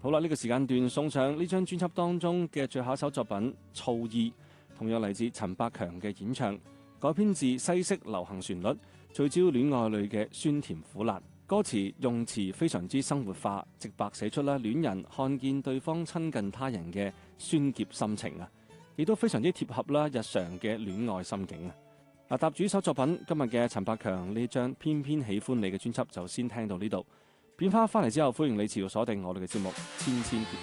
好啦，呢個時間段送上呢張專輯當中嘅最後一首作品《醋意》，同樣嚟自陳百強嘅演唱，改編自西式流行旋律，聚焦戀愛裏嘅酸甜苦辣。歌詞用詞非常之生活化，直白寫出啦戀人看見對方親近他人嘅酸澀心情啊，亦都非常之貼合啦日常嘅戀愛心境啊。搭住呢首作品，今日嘅陳百強呢張偏偏喜歡你嘅專輯就先聽到呢度。變化翻嚟之後，歡迎你持續鎖定我哋嘅節目《千千結婚》。